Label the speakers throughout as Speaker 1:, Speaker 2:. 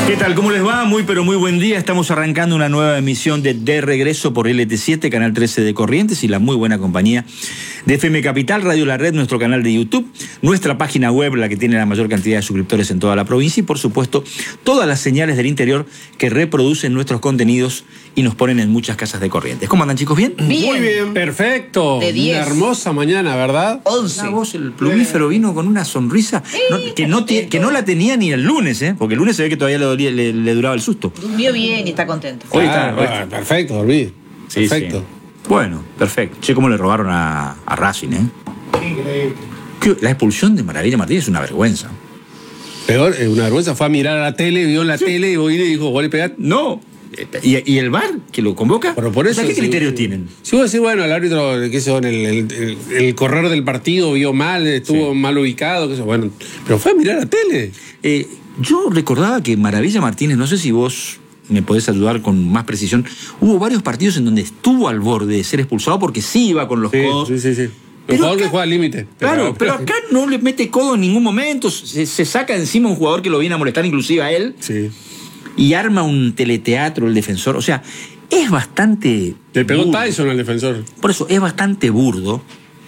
Speaker 1: ¿Qué tal? ¿Cómo les va? Muy pero muy buen día. Estamos arrancando una nueva emisión de Regreso por LT7, Canal 13 de Corrientes y la muy buena compañía de FM Capital, Radio La Red, nuestro canal de YouTube, nuestra página web, la que tiene la mayor cantidad de suscriptores en toda la provincia y, por supuesto, todas las señales del interior que reproducen nuestros contenidos y nos ponen en muchas casas de Corrientes. ¿Cómo andan, chicos? ¿Bien?
Speaker 2: Bien.
Speaker 3: Muy bien.
Speaker 2: Perfecto.
Speaker 3: De 10.
Speaker 2: Una hermosa mañana, ¿verdad?
Speaker 3: 11.
Speaker 1: La voz, el plumífero vino con una sonrisa que no la tenía ni el lunes, porque el lunes se ve que todavía le duraba el susto.
Speaker 3: Durmió bien y está contento.
Speaker 1: Hoy
Speaker 2: Ah, perfecto, dormí.
Speaker 1: Sí,
Speaker 2: Perfecto.
Speaker 1: sí. Bueno, perfecto. Che, cómo le robaron a Racing,
Speaker 2: Increíble.
Speaker 1: La expulsión de Maravilla Martínez es una vergüenza.
Speaker 2: Peor, una vergüenza, fue a mirar a la tele, vio la tele y vino y dijo, ¿vos le pegás?
Speaker 1: No. ¿Y el VAR que lo convoca?
Speaker 2: Pero por eso,
Speaker 1: ¿qué criterios tienen?
Speaker 2: Si vos decís, bueno, el árbitro, qué sé yo, el correr del partido vio mal, estuvo mal ubicado, qué sé yo, bueno, pero fue a mirar la tele.
Speaker 1: Yo recordaba que Maravilla Martínez, no sé si vos me podés ayudar con más precisión, hubo varios partidos en donde estuvo al borde de ser expulsado porque sí iba con los codos.
Speaker 2: Sí.
Speaker 1: Pero
Speaker 2: El jugador
Speaker 1: acá,
Speaker 2: que juega al límite.
Speaker 1: Claro, pero acá no le mete codo en ningún momento. Se saca encima un jugador que lo viene a molestar, inclusive a él.
Speaker 2: Sí.
Speaker 1: Y arma un teleteatro el defensor. O sea, es bastante...
Speaker 2: Le pegó
Speaker 1: burdo.
Speaker 2: Tyson al defensor.
Speaker 1: Por eso, es bastante burdo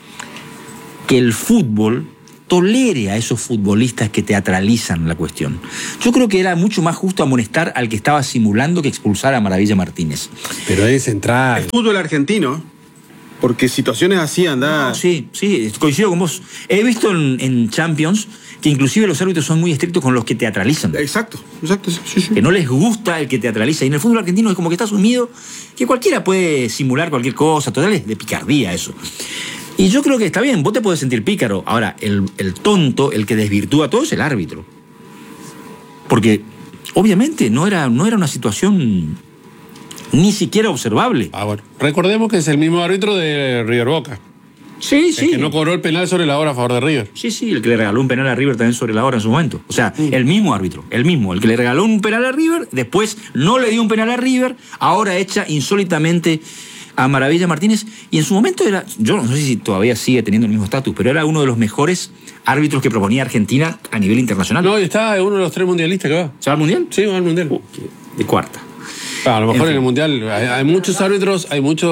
Speaker 1: que el fútbol tolere a esos futbolistas que teatralizan la cuestión. Yo creo que era mucho más justo amonestar al que estaba simulando que expulsar a Maravilla Martínez.
Speaker 2: Pero es central.
Speaker 4: El fútbol argentino, porque situaciones así anda...
Speaker 1: No, sí, coincido con vos. He visto en Champions que inclusive los árbitros son muy estrictos con los que teatralizan.
Speaker 4: Exacto, sí.
Speaker 1: Que no les gusta el que teatraliza. Y en el fútbol argentino es como que está asumido que cualquiera puede simular cualquier cosa. Total, es de picardía eso. Y yo creo que está bien, vos te podés sentir pícaro. Ahora, el tonto, el que desvirtúa todo es el árbitro. Porque, obviamente, no era una situación ni siquiera observable.
Speaker 2: Ah, bueno. Recordemos que es el mismo árbitro de River Boca.
Speaker 1: Sí.
Speaker 2: El que no cobró el penal sobre la hora a favor de River.
Speaker 1: Sí, el que le regaló un penal a River también sobre la hora en su momento. O sea, el mismo árbitro, el que le regaló un penal a River, después no le dio un penal a River, ahora echa insólitamente a Maravilla Martínez, y en su momento era, yo no sé si todavía sigue teniendo el mismo estatus, pero era uno de los mejores árbitros que proponía Argentina a nivel internacional.
Speaker 2: No, y está uno de los 3 mundialistas que va.
Speaker 1: ¿Se va al Mundial?
Speaker 2: Sí, va al Mundial.
Speaker 1: De cuarta.
Speaker 2: A lo mejor
Speaker 1: En
Speaker 2: en el
Speaker 1: fin.
Speaker 2: Mundial hay muchos árbitros,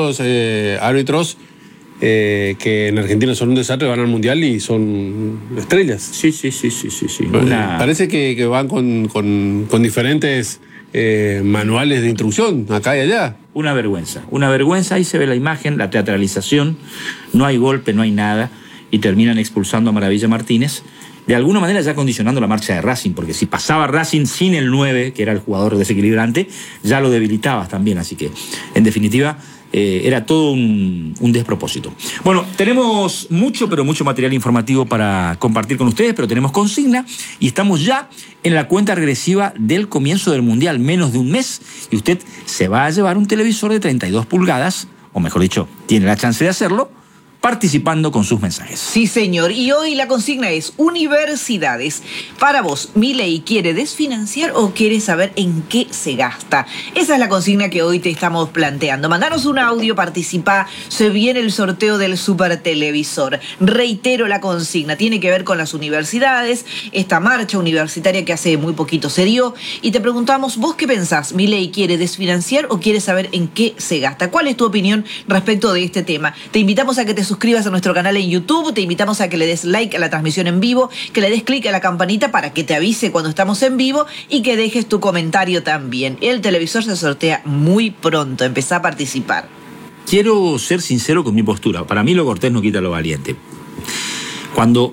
Speaker 2: que en Argentina son un desastre, van al Mundial y son estrellas.
Speaker 1: Sí.
Speaker 2: Parece que van con diferentes manuales de instrucción, acá y allá.
Speaker 1: Una vergüenza, ahí se ve la imagen, la teatralización, no hay golpe, no hay nada, y terminan expulsando a Maravilla Martínez, de alguna manera ya condicionando la marcha de Racing, porque si pasaba Racing sin el 9, que era el jugador desequilibrante, ya lo debilitabas también, así que, en definitiva, era todo un despropósito. Bueno, tenemos mucho, pero mucho material informativo para compartir con ustedes, pero tenemos consigna y estamos ya en la cuenta regresiva del comienzo del Mundial, menos de un mes, y usted se va a llevar un televisor de 32 pulgadas, o mejor dicho, tiene la chance de hacerlo, participando con sus mensajes.
Speaker 3: Sí, señor. Y hoy la consigna es universidades. Para vos, ¿Milei quiere desfinanciar o quiere saber en qué se gasta? Esa es la consigna que hoy te estamos planteando. Mandanos un audio, participa, se viene el sorteo del supertelevisor. Reitero la consigna, tiene que ver con las universidades, esta marcha universitaria que hace muy poquito se dio, y te preguntamos, ¿vos qué pensás? ¿Milei quiere desfinanciar o quiere saber en qué se gasta? ¿Cuál es tu opinión respecto de este tema? Te invitamos a que te suscribas a nuestro canal en YouTube, te invitamos a que le des like a la transmisión en vivo, que le des clic a la campanita para que te avise cuando estamos en vivo y que dejes tu comentario también. El televisor se sortea muy pronto, empezá a participar.
Speaker 1: Quiero ser sincero con mi postura. Para mí lo cortés no quita lo valiente. Cuando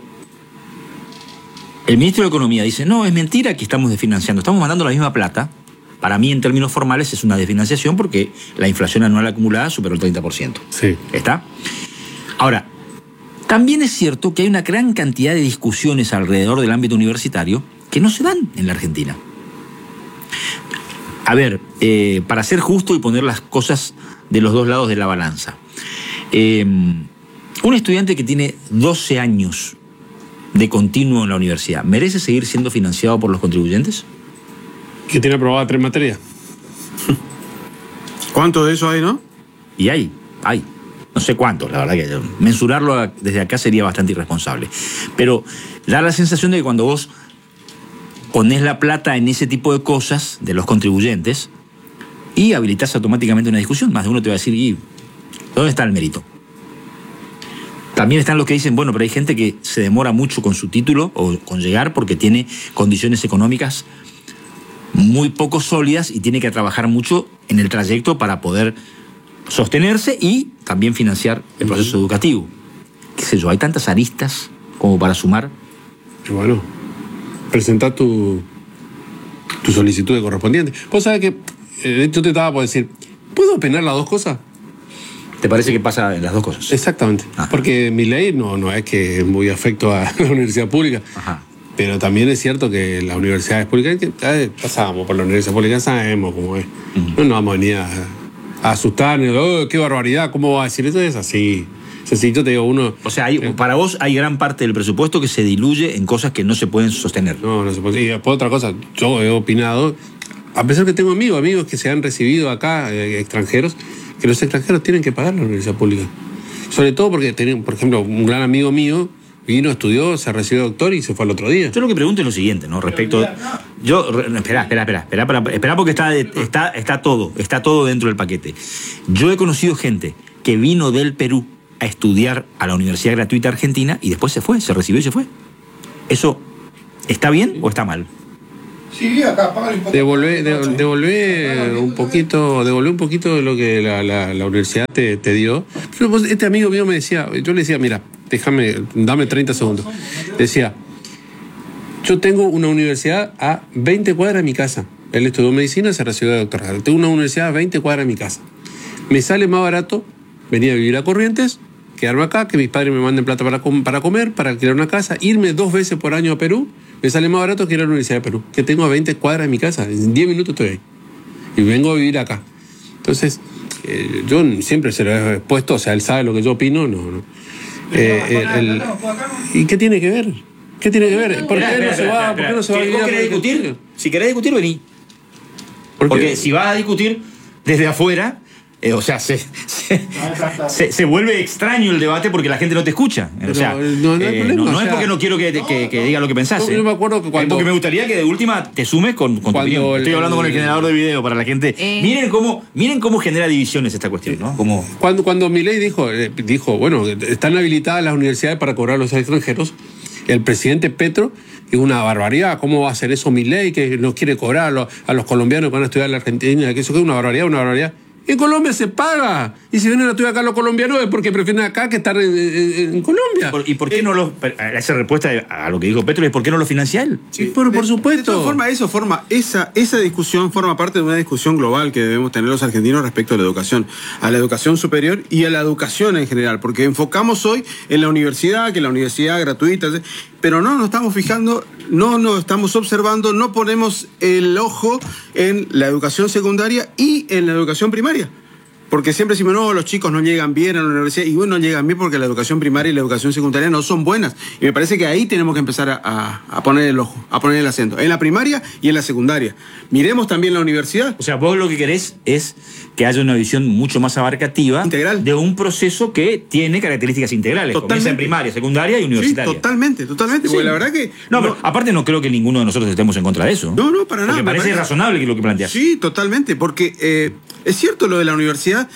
Speaker 1: el ministro de Economía dice, no, es mentira que estamos desfinanciando, estamos mandando la misma plata, para mí en términos formales es una desfinanciación porque la inflación anual acumulada superó el 30%.
Speaker 2: Sí.
Speaker 1: ¿Está? Ahora, también es cierto que hay una gran cantidad de discusiones alrededor del ámbito universitario que no se dan en la Argentina. A ver, para ser justo y poner las cosas de los dos lados de la balanza. Un estudiante que tiene 12 años de continuo en la universidad, ¿merece seguir siendo financiado por los contribuyentes?
Speaker 2: Que tiene aprobada 3 materias.
Speaker 4: ¿Cuánto de eso hay, no?
Speaker 1: Y hay. No sé cuántos, la verdad que mensurarlo desde acá sería bastante irresponsable. Pero da la sensación de que cuando vos ponés la plata en ese tipo de cosas de los contribuyentes y habilitás automáticamente una discusión. Más de uno te va a decir, ¿y dónde está el mérito? También están los que dicen, bueno, pero hay gente que se demora mucho con su título o con llegar porque tiene condiciones económicas muy poco sólidas y tiene que trabajar mucho en el trayecto para poder sostenerse y también financiar el proceso educativo. ¿Qué sé yo? Hay tantas aristas como para sumar.
Speaker 2: Bueno, presenta tu solicitud de correspondiente. Vos sabés que yo te estaba por decir, ¿puedo opinar las dos cosas?
Speaker 1: ¿Te parece que pasa en las dos cosas?
Speaker 2: Exactamente.
Speaker 1: Ajá.
Speaker 2: Porque mi ley no es que es muy afecto a la universidad pública.
Speaker 1: Ajá.
Speaker 2: Pero también es cierto que las universidades públicas, pasamos por la universidad pública, sabemos cómo es. No nos vamos a venir a asustarnos, oh, qué barbaridad, ¿cómo va a decir eso? Es así. Sencillo, te digo, uno...
Speaker 1: O sea, para vos hay gran parte del presupuesto que se diluye en cosas que no se pueden sostener.
Speaker 2: No se puede. Y después otra cosa, yo he opinado, a pesar que tengo amigos que se han recibido acá, extranjeros, que los extranjeros tienen que pagar la universidad pública. Sobre todo porque, por ejemplo, un gran amigo mío vino, estudió, se recibió doctor y se fue al otro día.
Speaker 1: Yo lo que pregunto es lo siguiente, ¿no? Respecto... Espera porque está todo dentro del paquete. Yo he conocido gente que vino del Perú a estudiar a la Universidad Gratuita Argentina y después se recibió y se fue. ¿Eso está bien o está mal?
Speaker 4: Sí, acá, paga el impuesto.
Speaker 2: Devolvé un poquito de lo que la universidad te dio. Pero este amigo mío me decía, yo le decía, mira, dame 30 segundos. Decía, yo tengo una universidad a 20 cuadras de mi casa. Él estudió medicina, se recibió de doctorado. Tengo una universidad a 20 cuadras de mi casa. Me sale más barato venir a vivir a Corrientes, quedarme acá, que mis padres me manden plata para comer, para alquilar una casa, irme 2 veces por año a Perú. Me sale más barato que ir a la Universidad de Perú, que tengo a 20 cuadras de mi casa. En 10 minutos estoy ahí. Y vengo a vivir acá. Entonces, yo siempre se lo he expuesto, o sea, él sabe lo que yo opino, no. ¿Y qué tiene que ver? ¿Qué tiene que ver? ¿Por qué no se va a vivir a
Speaker 1: discutir? Si querés discutir, vení. Porque si vas a discutir desde afuera... o sea, se vuelve extraño el debate porque la gente no te escucha. O sea, no es porque no quiero que diga lo que pensás.
Speaker 2: Yo me acuerdo que
Speaker 1: porque me gustaría que de última te sumes con tu opinión. Estoy hablando con el generador de video para la gente. Miren cómo genera divisiones esta cuestión, ¿no?
Speaker 2: Cuando Milei dijo, bueno, están habilitadas las universidades para cobrar a los extranjeros, el presidente Petro dijo una barbaridad. ¿Cómo va a hacer eso Milei, que no quiere cobrar a los colombianos que van a estudiar en la Argentina? Que eso es una barbaridad. En Colombia se paga. Y si vienen a estudiar acá los colombianos es porque prefieren acá que estar en Colombia.
Speaker 1: ¿Y por qué no los... Esa respuesta a lo que dijo Petro es ¿por qué no lo financia él?
Speaker 2: Sí, pero por supuesto.
Speaker 4: De todas formas, esa discusión forma parte de una discusión global que debemos tener los argentinos respecto a la educación superior y a la educación en general. Porque enfocamos hoy en la universidad, que la universidad gratuita, pero no nos estamos fijando, no nos estamos observando, no ponemos el ojo en la educación secundaria y en la educación primaria. Porque siempre decimos, no, los chicos no llegan bien a la universidad. Y bueno, no llegan bien porque la educación primaria y la educación secundaria no son buenas. Y me parece que ahí tenemos que empezar a poner el ojo, a poner el acento. En la primaria y en la secundaria. Miremos también la universidad.
Speaker 1: O sea, vos lo que querés es que haya una visión mucho más abarcativa.
Speaker 4: Integral.
Speaker 1: De un proceso que tiene características integrales.
Speaker 4: Totalmente.
Speaker 1: Comienza en primaria, secundaria y universitaria.
Speaker 4: Sí, totalmente.
Speaker 1: Sí.
Speaker 4: Porque la verdad que...
Speaker 1: No, pero aparte no creo que ninguno de nosotros estemos en contra de eso.
Speaker 4: No, para nada.
Speaker 1: Me parece razonable que lo que planteas.
Speaker 4: Sí, totalmente. Porque es cierto lo de la universidad...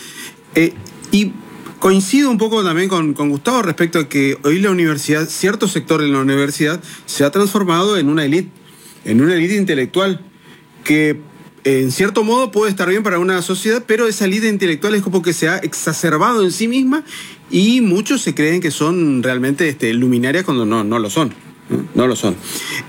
Speaker 4: y coincido un poco también con Gustavo respecto a que hoy la universidad, cierto sector de la universidad, se ha transformado en una élite intelectual que en cierto modo puede estar bien para una sociedad, pero esa élite intelectual es como que se ha exacerbado en sí misma y muchos se creen que son realmente luminarias cuando no lo son. No lo son.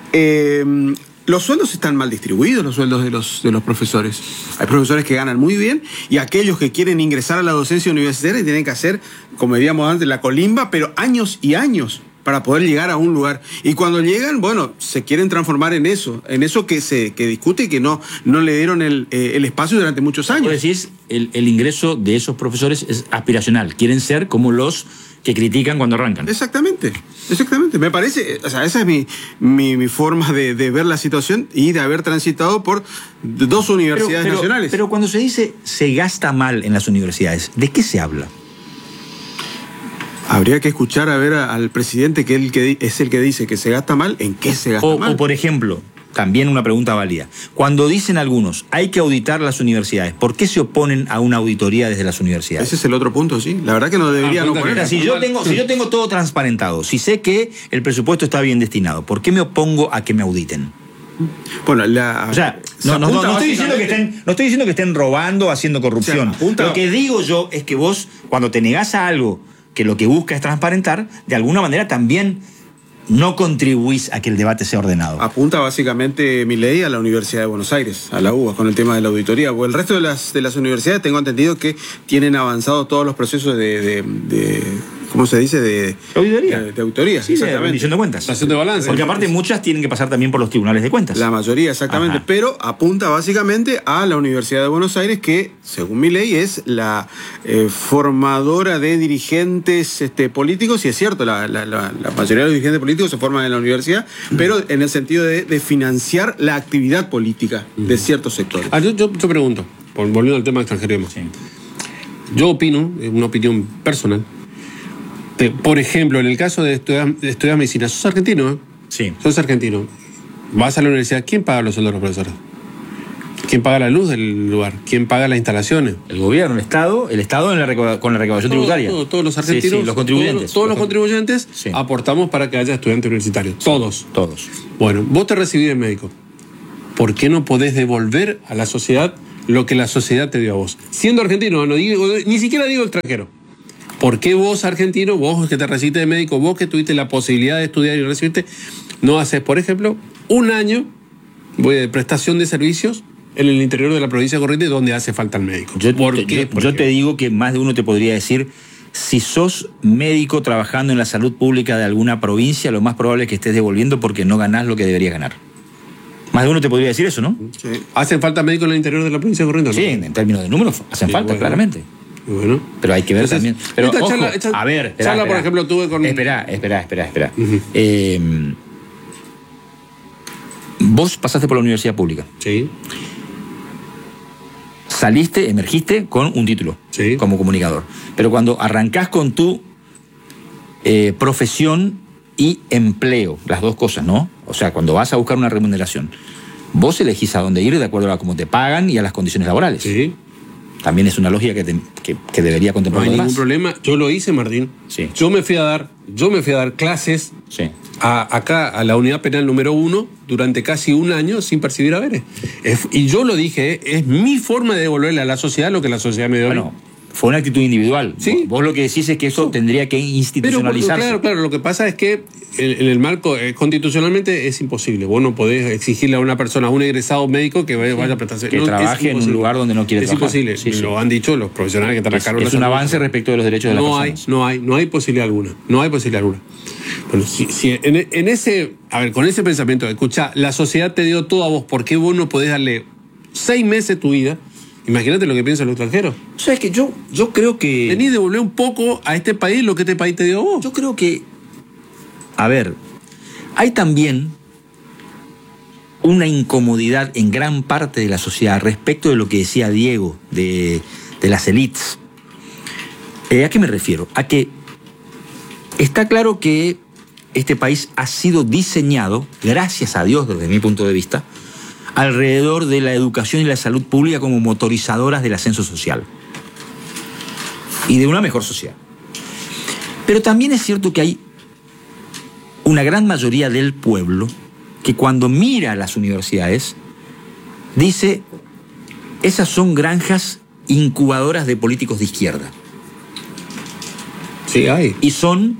Speaker 4: Los sueldos están mal distribuidos, los sueldos de los profesores. Hay profesores que ganan muy bien y aquellos que quieren ingresar a la docencia universitaria tienen que hacer, como diríamos antes, la colimba, pero años y años para poder llegar a un lugar. Y cuando llegan, bueno, se quieren transformar en eso que discute y que no le dieron el espacio durante muchos años.
Speaker 1: Vos decís, el ingreso de esos profesores es aspiracional. Quieren ser como los que critican cuando arrancan.
Speaker 4: Exactamente. Me parece, o sea, esa es mi forma de ver la situación y de haber transitado por 2 universidades nacionales.
Speaker 1: Pero cuando se dice se gasta mal en las universidades, ¿de qué se habla?
Speaker 4: Habría que escuchar a ver al presidente, que es el que dice que se gasta mal, ¿en qué se gasta mal?
Speaker 1: O por ejemplo, también una pregunta válida. Cuando dicen algunos, hay que auditar las universidades, ¿por qué se oponen a una auditoría desde las universidades?
Speaker 4: Ese es el otro punto, sí. La verdad que no debería no poner.
Speaker 1: Si yo tengo todo transparentado, si sé que el presupuesto está bien destinado, ¿por qué me opongo a que me auditen?
Speaker 4: Bueno,
Speaker 1: o sea, no estoy diciendo que estén robando o haciendo corrupción.
Speaker 4: O sea,
Speaker 1: lo que digo yo es que vos, cuando te negás a algo que lo que busca es transparentar, de alguna manera también no contribuís a que el debate sea ordenado.
Speaker 4: Apunta básicamente Milei a la Universidad de Buenos Aires, a la UBA, con el tema de la auditoría. O el resto de las universidades tengo entendido que tienen avanzado todos los procesos de ¿cómo se dice? De
Speaker 1: auditoría.
Speaker 4: De auditoría,
Speaker 1: sí, de rendición de cuentas.
Speaker 2: Estación de balance.
Speaker 1: Porque aparte muchas tienen que pasar también por los tribunales de cuentas.
Speaker 4: La mayoría, exactamente.
Speaker 1: Ajá.
Speaker 4: Pero apunta básicamente a la Universidad de Buenos Aires, que, según Milei, es la formadora de dirigentes políticos. Y es cierto, la mayoría de los dirigentes políticos se forman en la universidad, pero en el sentido de financiar la actividad política de ciertos sectores.
Speaker 2: Yo pregunto, volviendo al tema extranjero.
Speaker 1: Sí.
Speaker 2: Yo opino, es una opinión personal. Por ejemplo, en el caso de estudiar medicina, sos argentino, ¿eh?
Speaker 1: Sí.
Speaker 2: Sos argentino. Vas a la universidad, ¿quién paga los sueldos de los profesores? ¿Quién paga la luz del lugar? ¿Quién paga las instalaciones?
Speaker 1: El gobierno, el Estado con la recaudación tributaria.
Speaker 2: Todos los argentinos,
Speaker 1: sí, los contribuyentes.
Speaker 2: Todos los contribuyentes
Speaker 1: sí.
Speaker 2: aportamos para que haya estudiantes universitarios. Todos. Bueno, vos te recibís de médico. ¿Por qué no podés devolver a la sociedad lo que la sociedad te dio a vos? Siendo argentino, ni siquiera digo extranjero. ¿Por qué vos, argentino, vos que te recibiste de médico, vos que tuviste la posibilidad de estudiar y recibirte, no haces, por ejemplo, un año de prestación de servicios en el interior de la provincia de Corrientes donde hace falta el médico?
Speaker 1: Yo te digo que más de uno te podría decir, si sos médico trabajando en la salud pública de alguna provincia, lo más probable es que estés devolviendo porque no ganás lo que deberías ganar. Más de uno te podría decir eso, ¿no?
Speaker 4: Sí.
Speaker 2: ¿Hacen falta médicos en el interior de la provincia de Corrientes?
Speaker 1: Sí, en términos de números hacen falta, claramente.
Speaker 2: Bueno.
Speaker 1: Pero hay que ver también. Pero
Speaker 2: esta
Speaker 1: ojo,
Speaker 2: charla,
Speaker 1: a ver, espera,
Speaker 2: charla, por ejemplo, tuve con...
Speaker 1: Espera.
Speaker 2: Uh-huh.
Speaker 1: Vos pasaste por la universidad pública.
Speaker 2: Sí.
Speaker 1: Emergiste con un título,
Speaker 2: sí,
Speaker 1: como comunicador. Pero cuando arrancás con tu profesión y empleo, las dos cosas, ¿no? O sea, cuando vas a buscar una remuneración, vos elegís a dónde ir de acuerdo a cómo te pagan y a las condiciones laborales.
Speaker 2: Sí.
Speaker 1: También es una lógica que debería contemplar.
Speaker 2: No hay ningún problema. Yo lo hice, Martín.
Speaker 1: Sí.
Speaker 2: Yo me fui a dar clases
Speaker 1: sí.
Speaker 2: acá a la unidad penal número 1 durante casi un año sin percibir haberes. Y yo lo dije, es mi forma de devolverle a la sociedad lo que la sociedad me dio.
Speaker 1: Bueno, fue una actitud individual.
Speaker 2: ¿Sí?
Speaker 1: Vos lo que decís es que eso tendría que institucionalizarse.
Speaker 2: Pero, claro, lo que pasa es que en el marco constitucionalmente es imposible. Vos no podés exigirle a una persona, a un egresado médico que vaya a prestarse.
Speaker 1: Que trabaje en un lugar donde no quiere trabajar.
Speaker 2: Es imposible. Sí. Lo han dicho los profesionales que están a cargo de la
Speaker 1: salud. Es un
Speaker 2: salud.
Speaker 1: avance respecto de los derechos de las personas.
Speaker 2: No hay posibilidad alguna. No hay posibilidad alguna. Bueno, si en ese, a ver, con ese pensamiento, escuchá, la sociedad te dio todo a vos, ¿por qué vos no podés darle 6 meses de tu vida? Imagínate lo que piensan los extranjeros.
Speaker 1: O sea, es que yo creo que...
Speaker 2: Vení a devolver un poco a este país lo que este país te dio a vos.
Speaker 1: Yo creo que... A ver, hay también una incomodidad en gran parte de la sociedad respecto de lo que decía Diego, de las élites. ¿A qué me refiero? A que está claro que este país ha sido diseñado, gracias a Dios desde mi punto de vista, alrededor de la educación y la salud pública como motorizadoras del ascenso social y de una mejor sociedad. Pero también es cierto que hay una gran mayoría del pueblo que cuando mira las universidades dice, esas son granjas incubadoras de políticos de izquierda.
Speaker 2: Sí, hay.
Speaker 1: Y son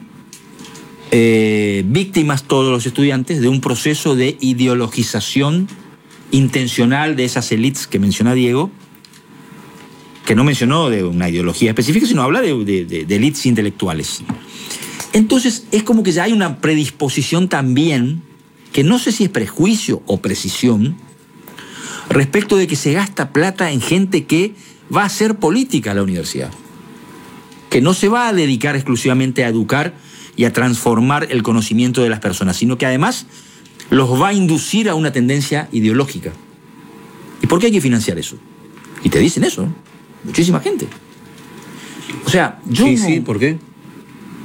Speaker 1: víctimas todos los estudiantes de un proceso de ideologización intencional de esas élites que menciona Diego, que no mencionó de una ideología específica, sino habla de élites intelectuales. Entonces es como que ya hay una predisposición también, que no sé si es prejuicio o precisión, respecto de que se gasta plata en gente que va a hacer política a la universidad, que no se va a dedicar exclusivamente a educar y a transformar el conocimiento de las personas, sino que además los va a inducir a una tendencia ideológica. ¿Y por qué hay que financiar eso? Y te dicen eso, ¿eh? Muchísima gente. O sea, yo...
Speaker 2: Sí, ¿por qué?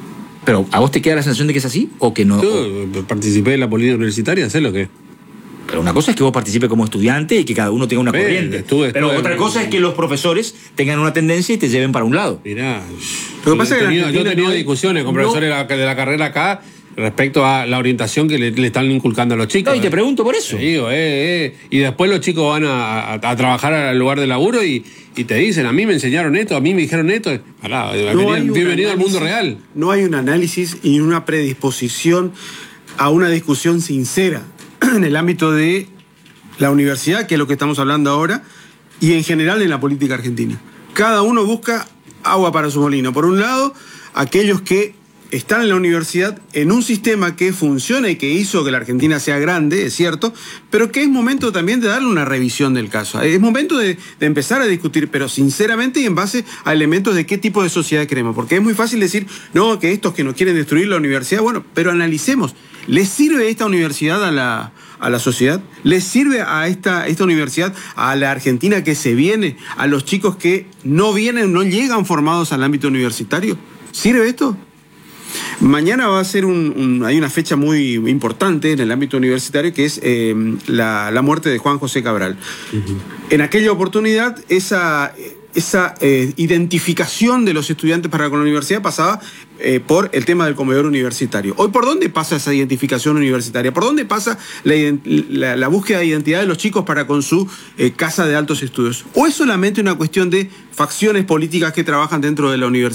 Speaker 1: ¿Pero a vos te queda la sensación de que es así o que no?
Speaker 2: Yo participé en la política universitaria, sé lo que es.
Speaker 1: Pero una cosa es que vos participes como estudiante y que cada uno tenga una corriente. Pero otra cosa es que los profesores tengan una tendencia y te lleven para un lado.
Speaker 2: Mirá,
Speaker 4: Lo que pasa es que
Speaker 2: yo he tenido discusiones con profesores de la carrera acá respecto a la orientación que le están inculcando a los chicos.
Speaker 1: No, y te pregunto por eso.
Speaker 2: Te digo, y después los chicos van a trabajar al lugar de laburo y te dicen, a mí me enseñaron esto, a mí me dijeron esto. Bienvenido al mundo real.
Speaker 4: No hay un análisis y una predisposición a una discusión sincera en el ámbito de la universidad, que es lo que estamos hablando ahora, y en general en la política argentina. Cada uno busca agua para su molino. Por un lado, aquellos que están en la universidad en un sistema que funciona y que hizo que la Argentina sea grande, es cierto, pero que es momento también de darle una revisión del caso. Es momento de empezar a discutir, pero sinceramente y en base a elementos de qué tipo de sociedad queremos. Porque es muy fácil decir, no, que estos que nos quieren destruir la universidad, bueno, pero analicemos. ¿Les sirve esta universidad a la sociedad? ¿Les sirve a esta universidad a la Argentina que se viene? ¿A los chicos que no vienen, no llegan formados al ámbito universitario? ¿Sirve esto? Mañana va a ser hay una fecha muy importante en el ámbito universitario que es la muerte de Juan José Cabral. En aquella oportunidad, esa identificación de los estudiantes para con la universidad pasaba por el tema del comedor universitario. Hoy, ¿por dónde pasa esa identificación universitaria? ¿Por dónde pasa la búsqueda de identidad de los chicos para con su casa de altos estudios? ¿O es solamente una cuestión de facciones políticas que trabajan dentro de la universidad?